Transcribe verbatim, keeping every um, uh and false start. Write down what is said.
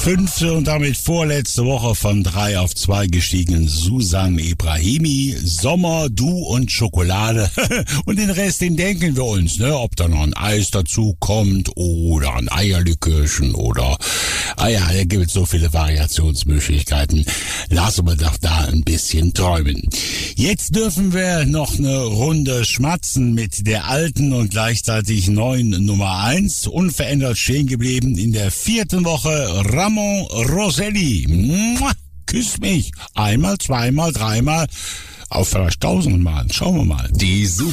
Fünfte und damit vorletzte Woche von drei auf zwei gestiegen Susan Ibrahimi, Sommer, Du und Schokolade. Und den Rest, den denken wir uns, ne? Ob da noch ein Eis dazu kommt oder ein Eierlikörchen oder, ah ja, da gibt es so viele Variationsmöglichkeiten. Lassen wir doch da ein bisschen träumen. Jetzt dürfen wir noch eine Runde schmatzen mit der alten und gleichzeitig neuen Nummer eins. Unverändert stehen geblieben in der vierten Woche Ramon Roselli. Mua, küss mich. Einmal, zweimal, dreimal, auf vielleicht tausendmal. Schauen wir mal. Die Super